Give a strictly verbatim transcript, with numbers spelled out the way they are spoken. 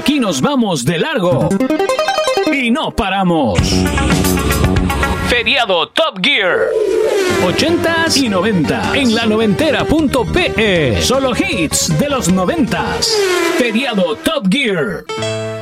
aquí nos vamos de largo y no paramos. Feriado Top Gear. ochentas y noventa en la noventera punto pe. Solo hits de los noventas. Feriado Top Gear.